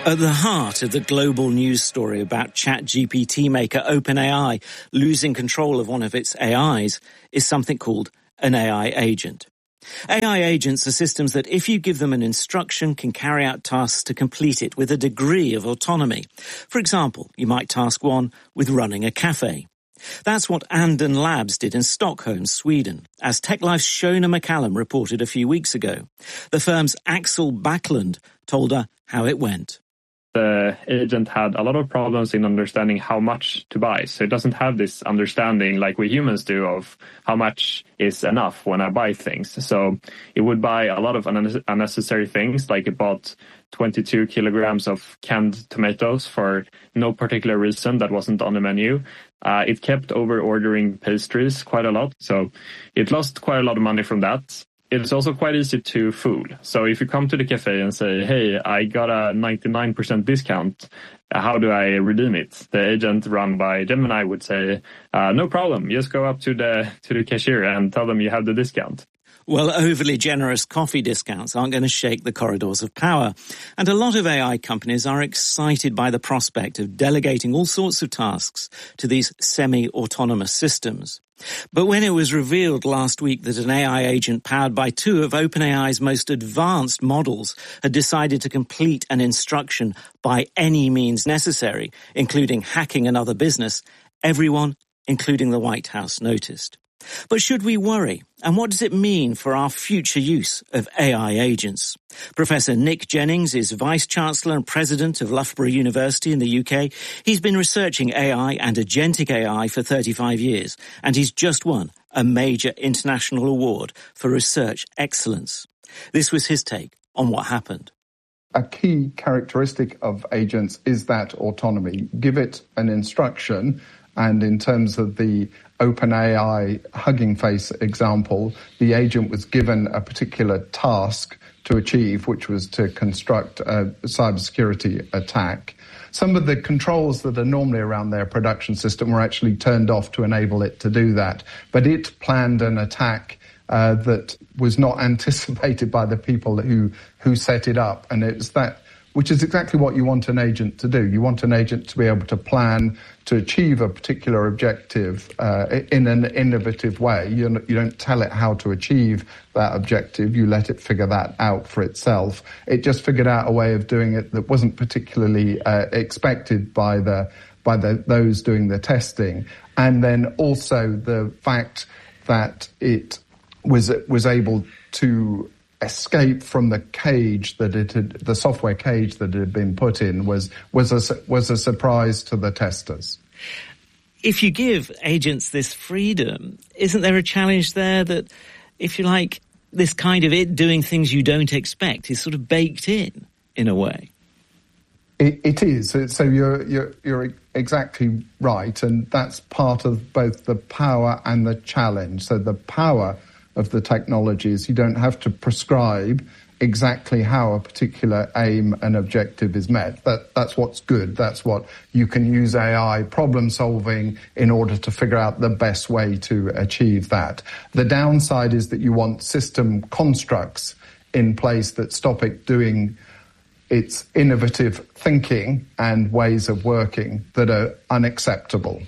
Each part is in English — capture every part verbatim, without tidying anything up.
At the heart of the global news story about ChatGPT maker OpenAI losing control of one of its A Is is something called an A I agent. A I agents are systems that, if you give them an instruction, can carry out tasks to complete it with a degree of autonomy. For example, you might task one with running a cafe. That's what Anden Labs did in Stockholm, Sweden, as TechLife's Shona McCallum reported a few weeks ago. The firm's Axel Backlund told her how it went. The agent had a lot of problems in understanding how much to buy. So it doesn't have this understanding like we humans do of how much is enough when I buy things. So it would buy a lot of unnecessary things, like it bought twenty-two kilograms of canned tomatoes for no particular reason that wasn't on the menu. Uh, it kept over-ordering pastries quite a lot. So it lost quite a lot of money from that. It's also quite easy to fool. So if you come to the cafe and say, hey, I got a ninety-nine percent discount, how do I redeem it? The agent run by Gemini would say, uh, no problem, just go up to the to the cashier and tell them you have the discount. Well, overly generous coffee discounts aren't going to shake the corridors of power. And a lot of A I companies are excited by the prospect of delegating all sorts of tasks to these semi-autonomous systems. But when it was revealed last week that an A I agent powered by two of OpenAI's most advanced models had decided to complete an instruction by any means necessary, including hacking another business, everyone, including the White House, noticed. But should we worry? And what does it mean for our future use of A I agents? Professor Nick Jennings is Vice-Chancellor and President of Loughborough University in the U K. He's been researching A I and agentic A I for thirty-five years, and he's just won a major international award for research excellence. This was his take on what happened. A key characteristic of agents is that autonomy. Give it an instruction, and in terms of the OpenAI Hugging Face example, the agent was given a particular task to achieve, which was to construct a cybersecurity attack. Some of the controls that are normally around their production system were actually turned off to enable it to do that. But it planned an attack uh, that was not anticipated by the people who, who set it up. And it's that, which is exactly what you want an agent to do. You want an agent to be able to plan to achieve a particular objective uh, in an innovative way. You, you don't tell it how to achieve that objective. You let it figure that out for itself. It just figured out a way of doing it that wasn't particularly uh, expected by the by the, those doing the testing. And then also the fact that it was was able to escape from the cage that it had, the software cage that it had been put in was was a was a surprise to the testers. If you give agents this freedom, isn't there a challenge there that, if you like, this kind of it doing things you don't expect is sort of baked in, in a way? It, it is. So you're you're you're exactly right, and that's part of both the power and the challenge. So the power of the technologies, you don't have to prescribe exactly how a particular aim and objective is met. That that's what's good. That's what you can use A I problem solving in order to figure out the best way to achieve that. The downside is that you want system constructs in place that stop it doing its innovative thinking and ways of working that are unacceptable.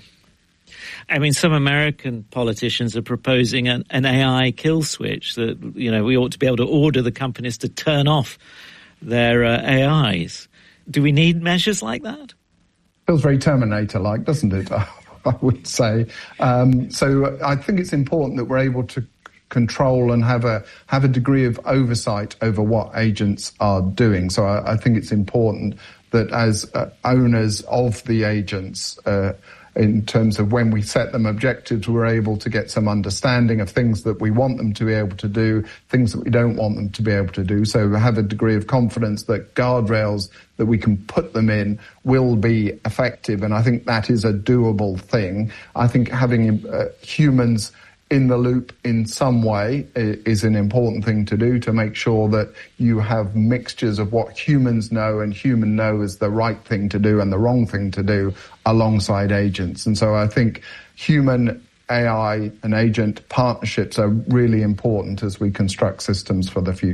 I mean, some American politicians are proposing an, an A I kill switch that, you know, we ought to be able to order the companies to turn off their uh, A Is. Do we need measures like that? Feels very Terminator-like, doesn't it? I would say. Um, so I think it's important that we're able to control and have a have a degree of oversight over what agents are doing. So I, I think it's important that as uh, owners of the agents, uh, in terms of when we set them objectives, we're able to get some understanding of things that we want them to be able to do, things that we don't want them to be able to do. So have a degree of confidence that guardrails that we can put them in will be effective. And I think that is a doable thing. I think having uh, humans in the loop in some way is an important thing to do, to make sure that you have mixtures of what humans know and human know is the right thing to do and the wrong thing to do alongside agents. And so I think human A I and agent partnerships are really important as we construct systems for the future.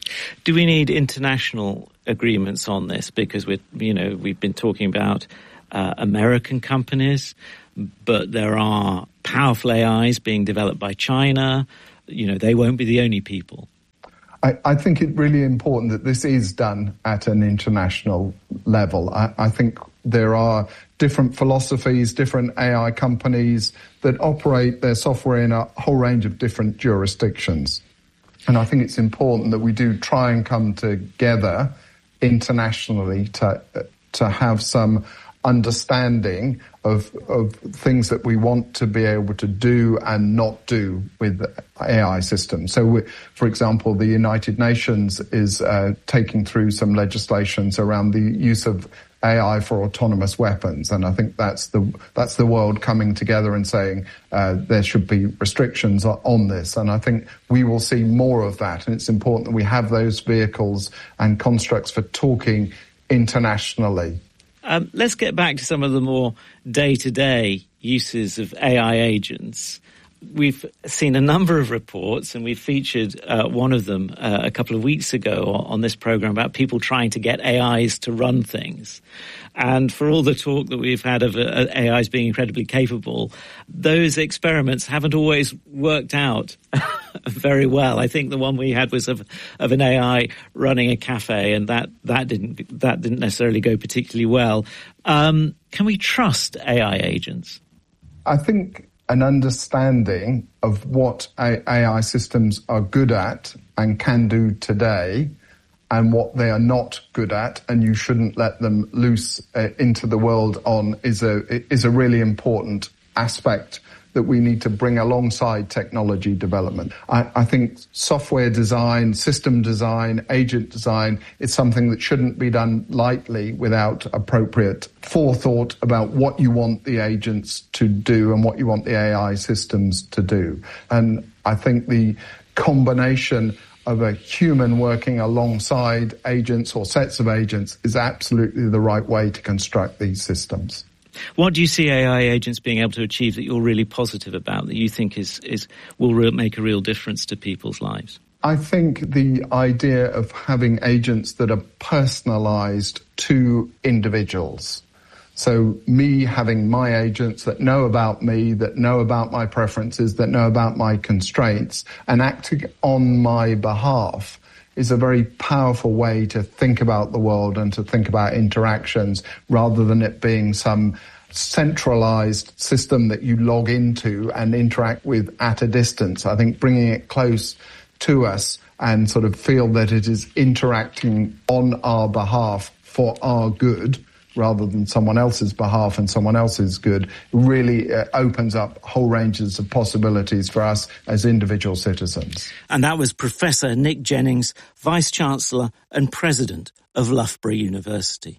Do we need international agreements on this? Because we're, you know, we've been talking about uh, American companies, but there are powerful A Is being developed by China. You know, they won't be the only people. I, I think it's really important that this is done at an international level. I, I think there are different philosophies, different A I companies that operate their software in a whole range of different jurisdictions. And I think it's important that we do try and come together internationally to to have some understanding of of things that we want to be able to do and not do with A I systems. So, we, for example, the United Nations is uh, taking through some legislations around the use of A I for autonomous weapons, and I think that's the that's the world coming together and saying uh, there should be restrictions on this. And I think we will see more of that. And it's important that we have those vehicles and constructs for talking internationally. Um, let's get back to some of the more day-to-day uses of A I agents. We've seen a number of reports, and we featured uh, one of them uh, a couple of weeks ago on this program about people trying to get A Is to run things. And for all the talk that we've had of uh, A Is being incredibly capable, those experiments haven't always worked out very well. I think the one we had was of, of an A I running a cafe, and that, that didn't that didn't necessarily go particularly well. Um, can we trust A I agents? I think an understanding of what A I systems are good at and can do today and what they are not good at, and you shouldn't let them loose uh, into the world on, is a is a really important aspect that we need to bring alongside technology development. I, I think software design, system design, agent design is something that shouldn't be done lightly without appropriate forethought about what you want the agents to do and what you want the A I systems to do. And I think the combination of a human working alongside agents or sets of agents is absolutely the right way to construct these systems. What do you see A I agents being able to achieve that you're really positive about, that you think is, is will re- make a real difference to people's lives? I think the idea of having agents that are personalized to individuals. So me having my agents that know about me, that know about my preferences, that know about my constraints, and acting on my behalf is a very powerful way to think about the world and to think about interactions, rather than it being some centralized system that you log into and interact with at a distance. I think bringing it close to us and sort of feel that it is interacting on our behalf for our good, rather than someone else's behalf and someone else's good, really uh, opens up whole ranges of possibilities for us as individual citizens. And that was Professor Nick Jennings, Vice-Chancellor and President of Loughborough University.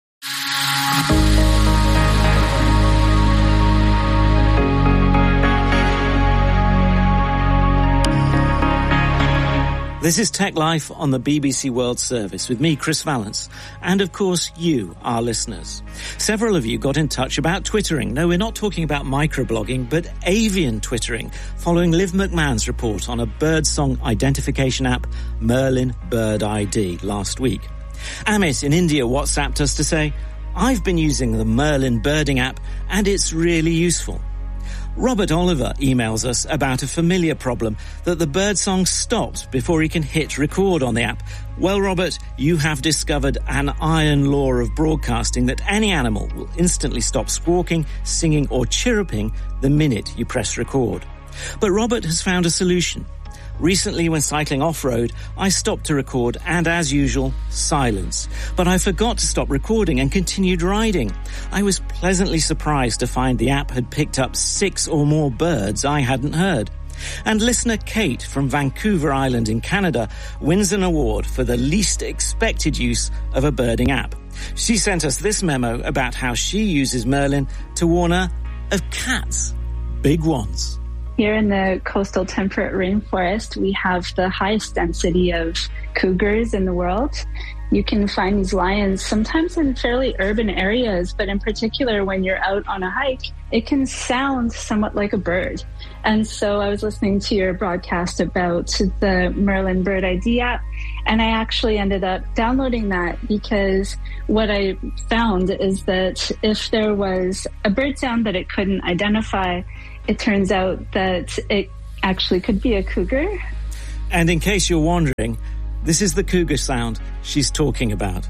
This is Tech Life on the B B C World Service with me, Chris Vallance, and of course you, our listeners. Several of you got in touch about twittering. No, we're not talking about microblogging, but avian twittering, following Liv McMahon's report on a birdsong identification app, Merlin Bird I D, last week. Amit in India WhatsApped us to say, I've been using the Merlin birding app and it's really useful. Robert Oliver emails us about a familiar problem, that the birdsong stopped before he can hit record on the app. Well, Robert, you have discovered an iron law of broadcasting that any animal will instantly stop squawking, singing or chirruping the minute you press record. But Robert has found a solution. Recently, when cycling off-road, I stopped to record and, as usual, silence. But I forgot to stop recording and continued riding. I was pleasantly surprised to find the app had picked up six or more birds I hadn't heard. And listener Kate from Vancouver Island in Canada wins an award for the least expected use of a birding app. She sent us this memo about how she uses Merlin to warn her of cats. Big ones. Here in the coastal temperate rainforest, we have the highest density of cougars in the world. you can find these lions sometimes in fairly urban areas, but in particular when you're out on a hike, it can sound somewhat like a bird. And so I was listening to your broadcast about the Merlin Bird I D app, and I actually ended up downloading that because what I found is that if there was a bird sound that it couldn't identify, it turns out that it actually could be a cougar. And in case you're wondering, this is the cougar sound she's talking about.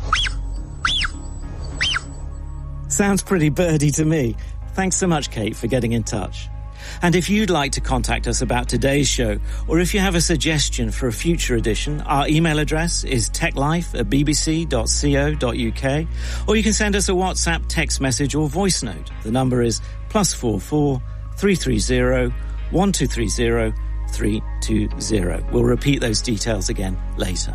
Sounds pretty birdy to me. Thanks so much, Kate, for getting in touch. And if you'd like to contact us about today's show, or if you have a suggestion for a future edition, our email address is techlife at b b c dot co dot u k, or you can send us a WhatsApp text message or voice note. The number is plus four four three three zero one two three zero three two zero. We'll repeat those details again later.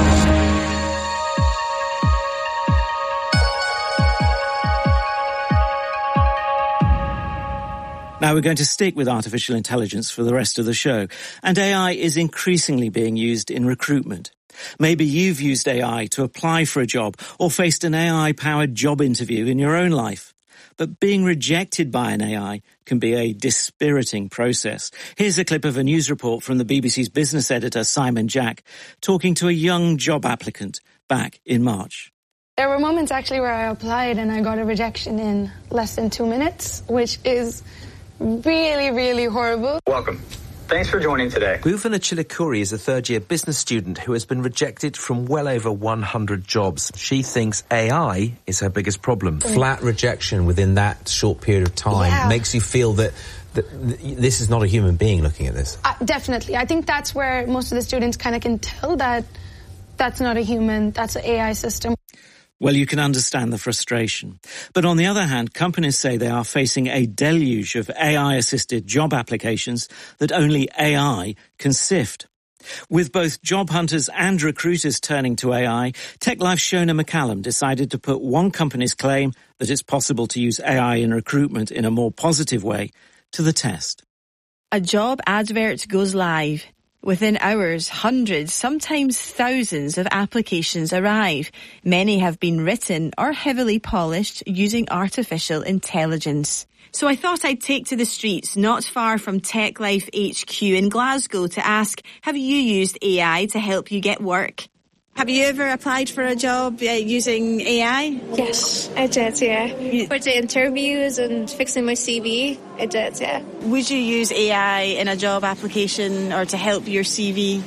Now we're going to stick with artificial intelligence for the rest of the show, and A I is increasingly being used in recruitment. Maybe you've used A I to apply for a job or faced an A I-powered job interview in your own life. But being rejected by an A I can be a dispiriting process. Here's a clip of a news report from the B B C's business editor, Simon Jack, talking to a young job applicant back in March. There were moments actually where I applied and I got a rejection in less than two minutes, which is really, really horrible. Welcome. Thanks for joining today. Bhuvana Chilakuri is a third-year business student who has been rejected from well over one hundred jobs. She thinks A I is her biggest problem. Flat rejection within that short period of time yeah. makes you feel that, that this is not a human being looking at this. Uh, definitely. I think that's where most of the students kind of can tell that that's not a human, that's an A I system. Well, you can understand the frustration. But on the other hand, companies say they are facing a deluge of A I-assisted job applications that only A I can sift. With both job hunters and recruiters turning to A I, TechLife's Shona McCallum decided to put one company's claim that it's possible to use A I in recruitment in a more positive way to the test. A job advert goes live. Within hours, hundreds, sometimes thousands of applications arrive. Many have been written or heavily polished using artificial intelligence. So I thought I'd take to the streets not far from TechLife H Q in Glasgow to ask, have you used A I to help you get work? Have you ever applied for a job uh, using A I? Yes, I did, yeah. You... For the interviews and fixing my C V, I did, yeah. Would you use A I in a job application or to help your C V?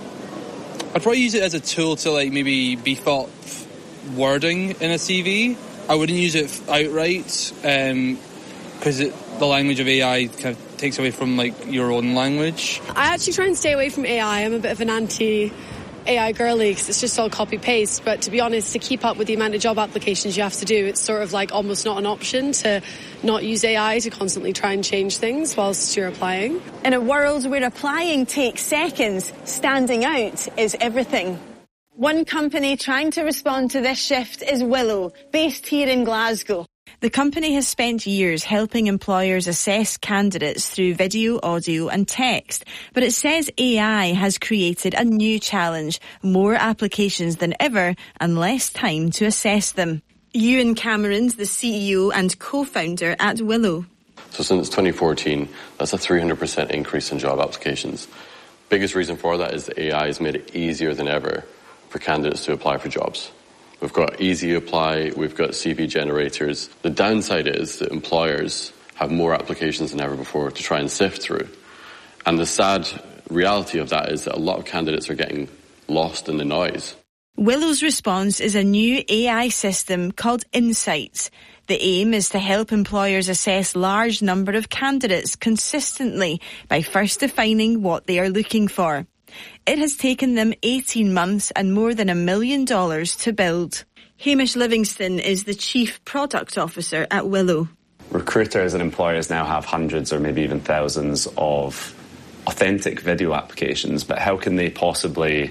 I'd probably use it as a tool to like maybe beef up wording in a C V. I wouldn't use it outright because um, the language of A I kind of takes away from like your own language. I actually try and stay away from A I. I'm a bit of an anti A I girly because it's just all copy-paste, but to be honest, to keep up with the amount of job applications you have to do, it's sort of like almost not an option to not use A I to constantly try and change things whilst you're applying. In a world where applying takes seconds, standing out is everything. One company trying to respond to this shift is Willow, based here in Glasgow. The company has spent years helping employers assess candidates through video, audio and text. But it says A I has created a new challenge, more applications than ever and less time to assess them. Ewan Cameron's the C E O and co-founder at Willow. So since twenty fourteen, that's a three hundred percent increase in job applications. Biggest reason for that is that A I has made it easier than ever for candidates to apply for jobs. We've got Easy Apply, we've got C V generators. The downside is that employers have more applications than ever before to try and sift through. And the sad reality of that is that a lot of candidates are getting lost in the noise. Willow's response is a new A I system called Insights. The aim is to help employers assess large number of candidates consistently by first defining what they are looking for. It has taken them eighteen months and more than a million dollars to build. Hamish Livingston is the Chief Product Officer at Willow. Recruiters and employers now have hundreds or maybe even thousands of authentic video applications, but how can they possibly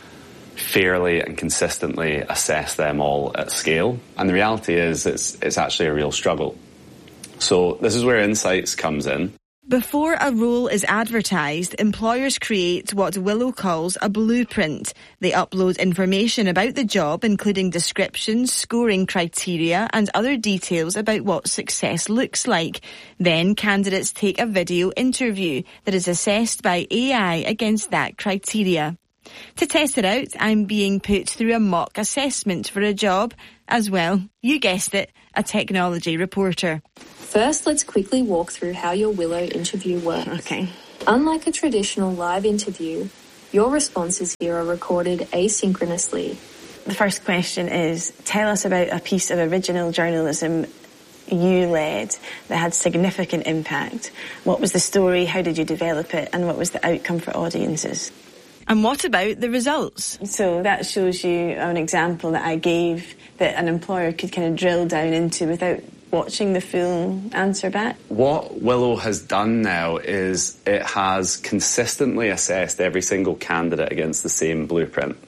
fairly and consistently assess them all at scale? And the reality is it's, it's actually a real struggle. So this is where Insights comes in. Before a role is advertised, employers create what Willow calls a blueprint. They upload information about the job, including descriptions, scoring criteria, and other details about what success looks like. Then candidates take a video interview that is assessed by A I against that criteria. To test it out, I'm being put through a mock assessment for a job as well. You guessed it, a technology reporter. First, let's quickly walk through how your Willow interview works. Okay. Unlike a traditional live interview, your responses here are recorded asynchronously. The first question is, tell us about a piece of original journalism you led that had significant impact. What was the story, how did you develop it, and what was the outcome for audiences? And what about the results? So that shows you an example that I gave that an employer could kind of drill down into without watching the full answer back. What Willow has done now is it has consistently assessed every single candidate against the same blueprint.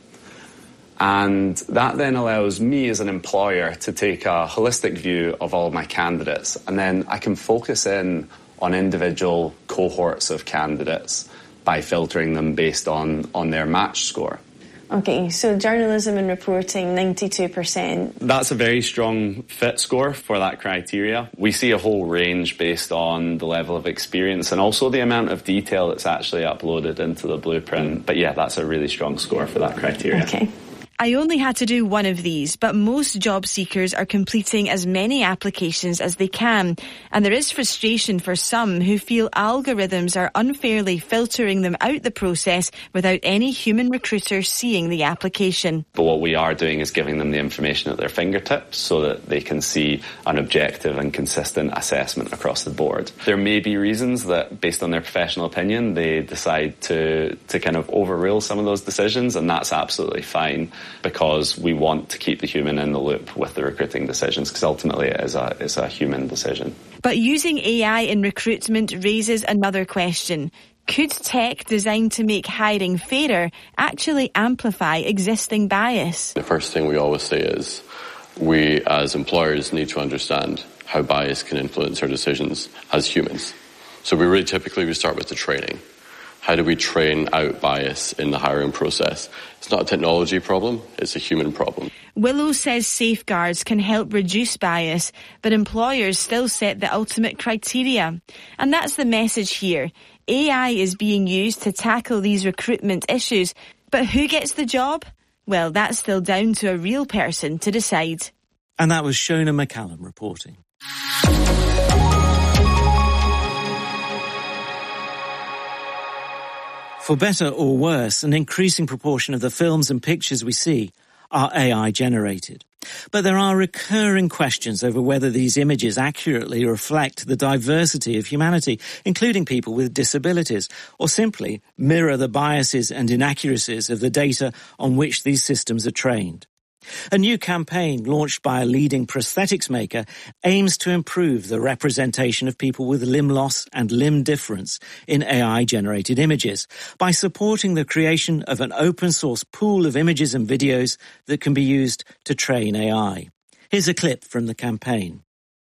And that then allows me as an employer to take a holistic view of all of my candidates. And then I can focus in on individual cohorts of candidates by filtering them based on, on their match score. Okay, so journalism and reporting, ninety-two percent. That's a very strong fit score for that criteria. We see a whole range based on the level of experience and also the amount of detail that's actually uploaded into the blueprint. But yeah, that's a really strong score for that criteria. Okay. I only had to do one of these, but most job seekers are completing as many applications as they can. And there is frustration for some who feel algorithms are unfairly filtering them out the process without any human recruiter seeing the application. But what we are doing is giving them the information at their fingertips so that they can see an objective and consistent assessment across the board. There may be reasons that, based on their professional opinion, they decide to, to kind of overrule some of those decisions, and that's absolutely fine, because we want to keep the human in the loop with the recruiting decisions, because ultimately it is a, is a human decision. But using A I in recruitment raises another question. Could tech designed to make hiring fairer actually amplify existing bias? The first thing we always say is we as employers need to understand how bias can influence our decisions as humans. So we really typically we start with the training. How do we train out bias in the hiring process? It's not a technology problem, it's a human problem. Willow says safeguards can help reduce bias, but employers still set the ultimate criteria. And that's the message here. A I is being used to tackle these recruitment issues, but who gets the job? Well, that's still down to a real person to decide. And that was Shona McCallum reporting. For better or worse, an increasing proportion of the films and pictures we see are A I generated. But there are recurring questions over whether these images accurately reflect the diversity of humanity, including people with disabilities, or simply mirror the biases and inaccuracies of the data on which these systems are trained. A new campaign launched by a leading prosthetics maker aims to improve the representation of people with limb loss and limb difference in A I-generated images by supporting the creation of an open-source pool of images and videos that can be used to train A I. Here's a clip from the campaign.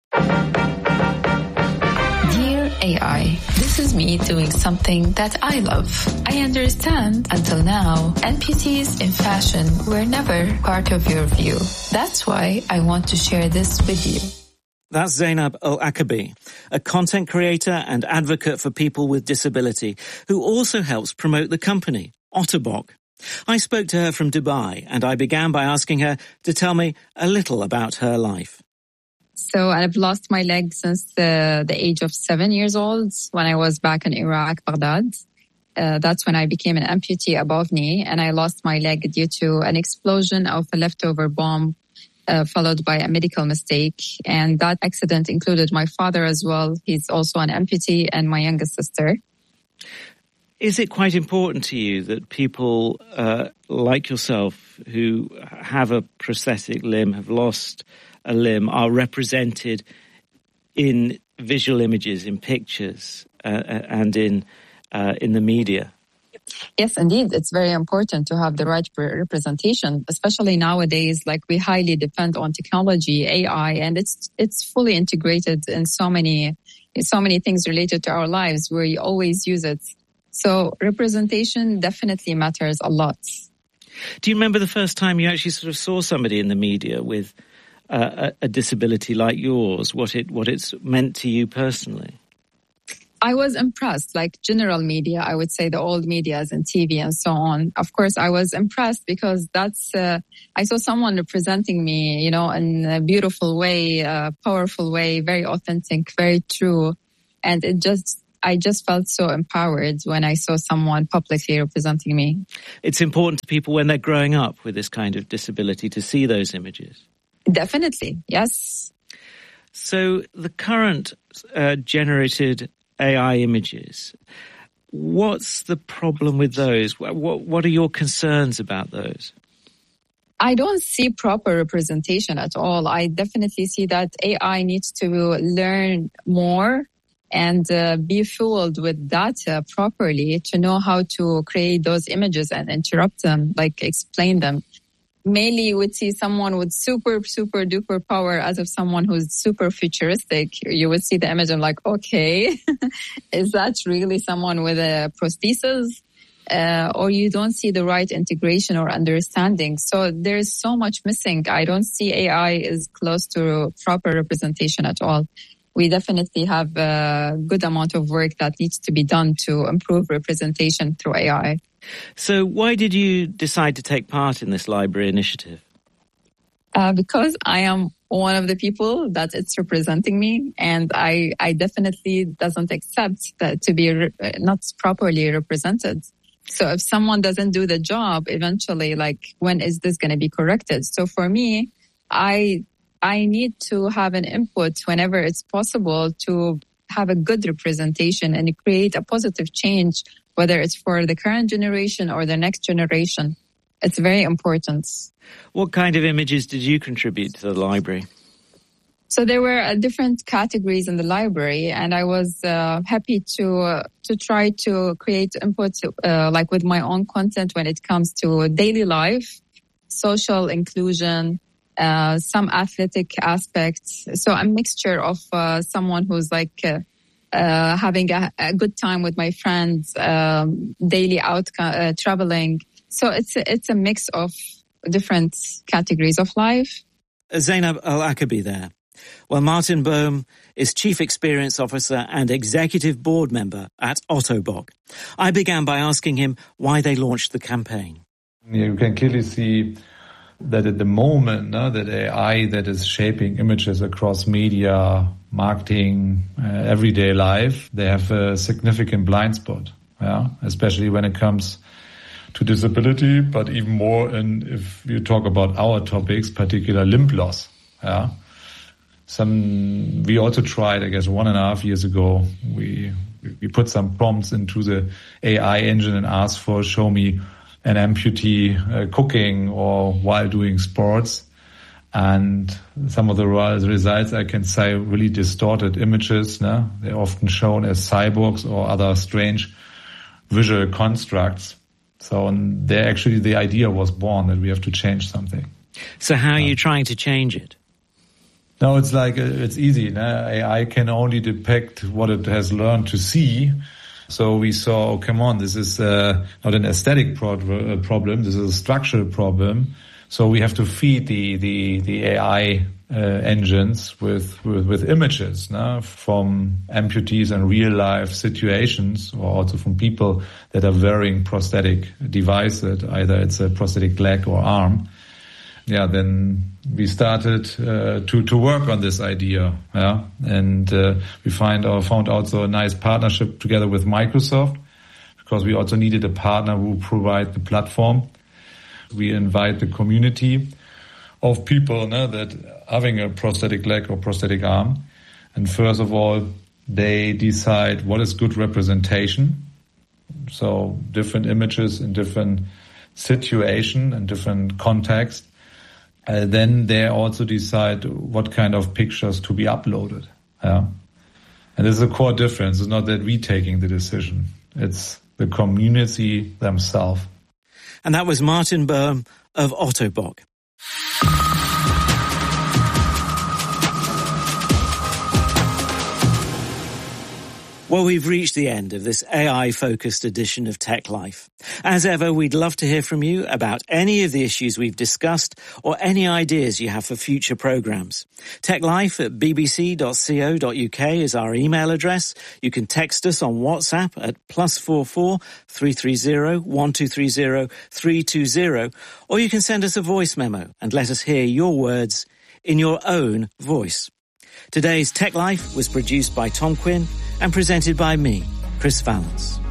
A I. This is me doing something that I love. I understand until now, amputees in fashion were never part of your view. That's why I want to share this with you. That's Zainab Al-Akabi, a content creator and advocate for people with disability, who also helps promote the company, Otterbock. I spoke to her from Dubai, and I began by asking her to tell me a little about her life. So I've lost my leg since the, the age of seven years old when I was back in Iraq, Baghdad. Uh, that's when I became an amputee above knee, and I lost my leg due to an explosion of a leftover bomb uh, followed by a medical mistake. And that accident included my father as well. He's also an amputee, and my youngest sister. Is it quite important to you that people uh, like yourself who have a prosthetic limb, have lost a limb, are represented in visual images, in pictures, uh, and in uh, in the media? Yes, indeed. It's very important to have the right representation, especially nowadays, like we highly depend on technology, A I, and it's it's fully integrated in so many so many things related to our lives. We always use it. So representation definitely matters a lot. Do you remember the first time you actually sort of saw somebody in the media with uh, a, a disability like yours, what it what it's meant to you personally? I was impressed, like general media, I would say the old medias and T V and so on. Of course, I was impressed because that's, uh, I saw someone representing me, you know, in a beautiful way, a powerful way, very authentic, very true. And it just, I just felt so empowered when I saw someone publicly representing me. It's important to people when they're growing up with this kind of disability to see those images. Definitely, yes. So the current uh, generated A I images, what's the problem with those? What, what are your concerns about those? I don't see proper representation at all. I definitely see that A I needs to learn more and uh, be fueled with data properly to know how to create those images and interrupt them, like explain them. Mainly you would see someone with super, super duper power as of someone who's super futuristic. You would see the image and like, okay, is that really someone with a prosthesis? Uh, or you don't see the right integration or understanding. So there's so much missing. I don't see A I is close to proper representation at all. We definitely have a good amount of work that needs to be done to improve representation through A I. So why did you decide to take part in this library initiative? Uh, because I am one of the people that it's representing me, and I, I definitely doesn't accept that to be re- not properly represented. So if someone doesn't do the job, eventually, like, when is this going to be corrected? So for me, I I need to have an input whenever it's possible to have a good representation and create a positive change, whether it's for the current generation or the next generation. It's very important. What kind of images did you contribute to the library? So there were uh, different categories in the library, and I was uh, happy to uh, to try to create input uh, like with my own content when it comes to daily life, social inclusion, uh, some athletic aspects. So a mixture of uh, someone who's like uh, uh, having a, a good time with my friends, um, daily out uh, traveling. So it's a, it's a mix of different categories of life. Zainab Al-Akabi there. Well, Martin Bohm is Chief Experience Officer and Executive Board Member at Ottobock. I began by asking him why they launched the campaign. You can clearly see that at the moment, no, that A I that is shaping images across media, marketing, uh, everyday life, they have a significant blind spot, yeah, especially when it comes to disability, but even more in, if you talk about our topics, particular limb loss, yeah. Some, we also tried, I guess, one and a half years ago, we, we put some prompts into the A I engine and asked for, show me an amputee uh, cooking or while doing sports. And some of the results, I can say, really distorted images. No? They're often shown as cyborgs or other strange visual constructs. So and there actually the idea was born that we have to change something. So how are you trying to change it? No, it's like, it's easy. No? A I can only depict what it has learned to see. So we saw, oh, come on, this is uh, not an aesthetic pro- uh, problem, this is a structural problem. So we have to feed the, the, the A I uh, engines with, with, with images, no? From amputees and real life situations, or also from people that are wearing prosthetic devices, either it's a prosthetic leg or arm. Yeah, then we started uh, to to work on this idea, yeah, and uh, we find or found also a nice partnership together with Microsoft, because we also needed a partner who provide the platform. We invite the community of people, no, that having a prosthetic leg or prosthetic arm, and first of all, they decide what is good representation. So different images in different situation and different context. Uh, then they also decide what kind of pictures to be uploaded. Yeah. And this is a core difference. It's not that we taking the decision. It's the community themselves. And that was Martin Bohm of Ottobock. Well, we've reached the end of this A I-focused edition of Tech Life. As ever, we'd love to hear from you about any of the issues we've discussed or any ideas you have for future programmes. techlife at b b c dot co dot u k is our email address. You can text us on WhatsApp at plus four four three three zero one two three zero three two zero, or you can send us a voice memo and let us hear your words in your own voice. Today's Tech Life was produced by Tom Quinn and presented by me, Chris Valence.